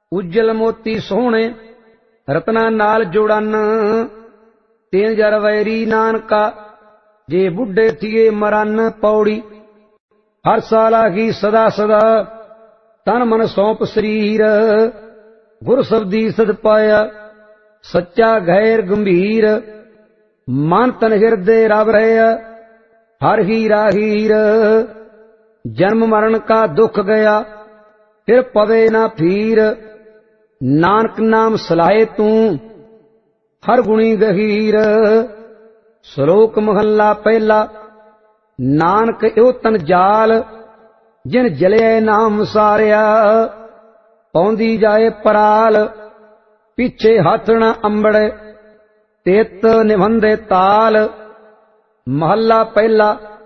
उज्जल मोती सोहणे रत्ना नाल जोड़न। तेन जर वैरी नानका जे बुढ़े थिए मरन। पौड़ी हर साला की सदा सदा तन मन सौंप शरीर। गुर शब्दी सद पाया सच्चा गैर गंभीर। मन तन हृदय रब रहे हर ही राहीर। जन्म मरण का दुख गया फिर पवे ना फिर। नानक नाम सलाहे तू हर गुणी गहीर। श्लोक महला पहला। नानक यो तन जाल जिन जलिया नाम सारिया। पौंदी जाए पराल पीछे हाथ न अंबड़े। तेत निबंधे ताल। महला पहला।